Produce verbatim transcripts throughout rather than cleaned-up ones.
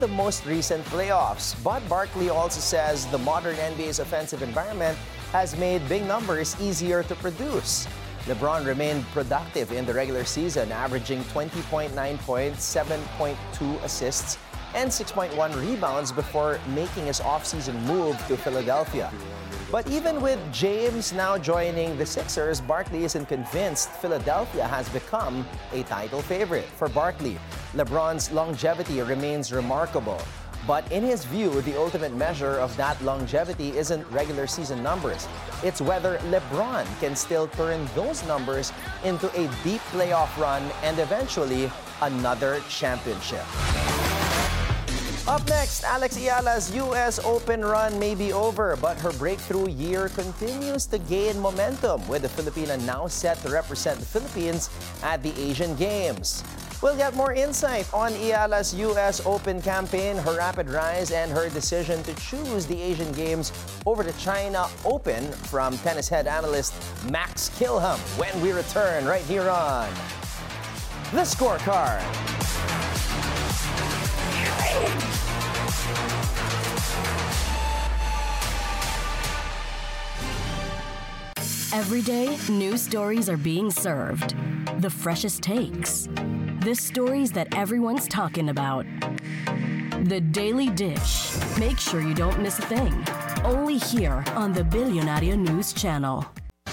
the most recent playoffs. But Barkley also says the modern N B A's offensive environment has made big numbers easier to produce. LeBron remained productive in the regular season, averaging twenty point nine points, seven point two assists, and six point one rebounds before making his offseason move to Philadelphia. But even with James now joining the Sixers, Barkley isn't convinced Philadelphia has become a title favorite. For Barkley, LeBron's longevity remains remarkable. But in his view, the ultimate measure of that longevity isn't regular season numbers. It's whether LeBron can still turn those numbers into a deep playoff run and eventually another championship. Up next, Alex Eala's U S Open run may be over, but her breakthrough year continues to gain momentum, with the Filipina now set to represent the Philippines at the Asian Games. We'll get more insight on Eala's U S Open campaign, her rapid rise, and her decision to choose the Asian Games over the China Open from tennis head analyst Max Kilham when we return right here on The Scorecard. Every day, news stories are being served. The freshest takes. The stories that everyone's talking about. The Daily Dish. Make sure you don't miss a thing. Only here on the Billionario News Channel.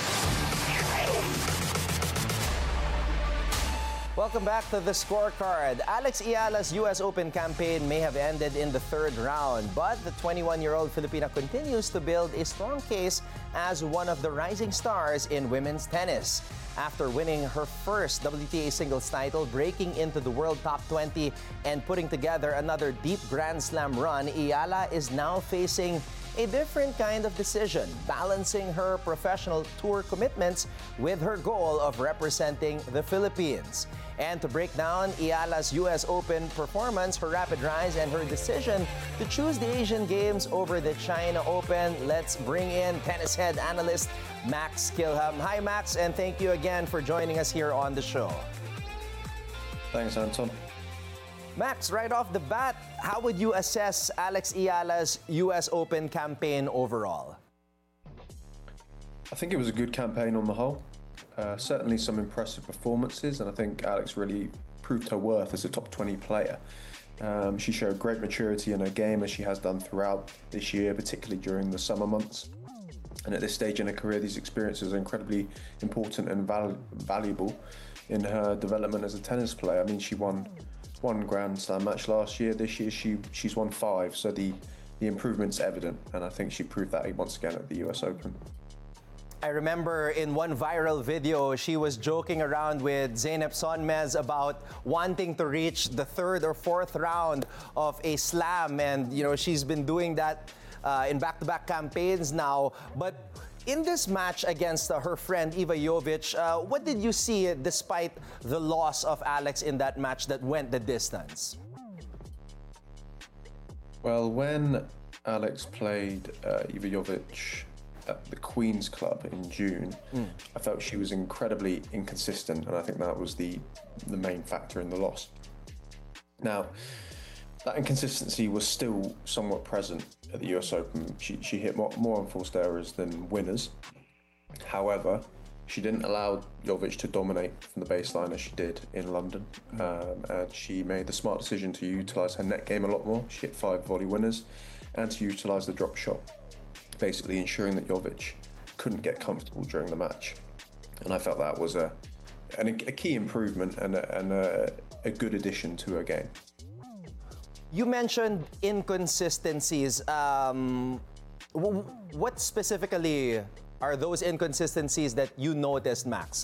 Welcome back to The Scorecard. Alex Eala's U S Open campaign may have ended in the third round, but the twenty-one-year-old Filipina continues to build a strong case as one of the rising stars in women's tennis. After winning her first W T A singles title, breaking into the world top twenty, and putting together another deep Grand Slam run, Eala is now facing a different kind of decision, balancing her professional tour commitments with her goal of representing the Philippines. And to break down Eala's U S Open performance, her rapid rise, and her decision to choose the Asian Games over the China Open, let's bring in tennis head analyst Max Kilham. Hi, Max, and thank you again for joining us here on the show. Thanks, Anton. Max, right off the bat, how would you assess Alex Eala's U S Open campaign overall? I think it was a good campaign on the whole. Uh, certainly some impressive performances, and I think Alex really proved her worth as a top twenty player. Um, she showed great maturity in her game, as she has done throughout this year, particularly during the summer months. And at this stage in her career, these experiences are incredibly important and val- valuable in her development as a tennis player. I mean, she won one Grand Slam match last year. This year, she she's won five, so the, the improvement's evident, and I think she proved that once again at the U S Open. I remember in one viral video, she was joking around with Zeynep Sonmez about wanting to reach the third or fourth round of a slam. And, you know, she's been doing that uh, in back-to-back campaigns now. But in this match against uh, her friend Iva Jovic, uh, what did you see despite the loss of Alex in that match that went the distance? Well, when Alex played uh, Iva Jovic at the Queen's Club in June, mm. I felt she was incredibly inconsistent, and I think that was the the main factor in the loss. Now, that inconsistency was still somewhat present at the U S Open. She, she hit more, more unforced errors than winners. However, she didn't allow Jovic to dominate from the baseline as she did in London, um, and she made the smart decision to utilise her net game a lot more. She hit five volley winners, and to utilise the drop shot, basically ensuring that Jovic couldn't get comfortable during the match. And I felt that was a, an, a key improvement and, a, and a, a good addition to her game. You mentioned inconsistencies. Um, w- what specifically are those inconsistencies that you noticed, Max?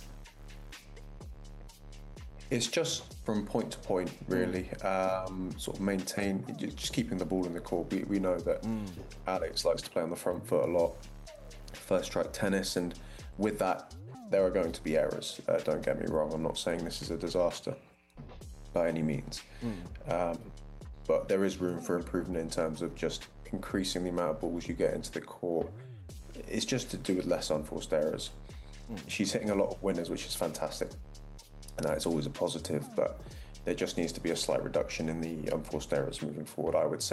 It's just from point to point, really. Um, sort of maintain, just keeping the ball in the court. We, we know that mm. Alex likes to play on the front foot a lot, first strike tennis, and with that, there are going to be errors. Uh, don't get me wrong, I'm not saying this is a disaster by any means. Mm. Um, but there is room for improvement in terms of just increasing the amount of balls you get into the court. It's just to do with less unforced errors. Mm. She's hitting a lot of winners, which is fantastic. And that's always a positive, but there just needs to be a slight reduction in the unforced errors moving forward, I would say.